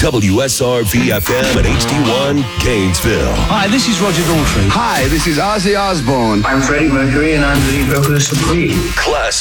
WSRV FM and HD1 Gainesville. Hi, this is Roger Daltrey. Hi, this is Ozzy Osbourne. I'm Freddie Mercury and I'm the lead vocalist of Queen. Classic.